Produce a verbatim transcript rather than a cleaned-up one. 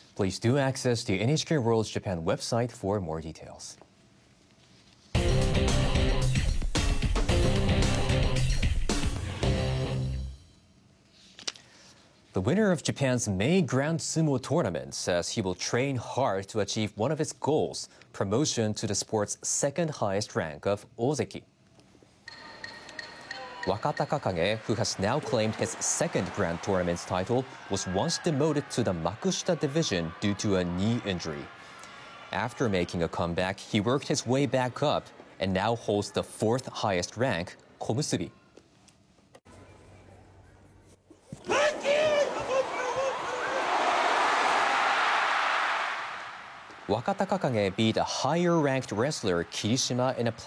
Please do access the N H K World Japan website for more details. The winner of Japan's May Grand Sumo tournament says he will train hard to achieve one of its goals, promotion to the sport's second highest rank of Ozeki. Wakata Kakage, who has now claimed his second Grand Tournament title, was once demoted to the Makushita division due to a knee injury. After making a comeback, he worked his way back up and now holds the fourth highest rank, Komusubi. Wakata Kakage beat a higher-ranked wrestler, Kirishima, in a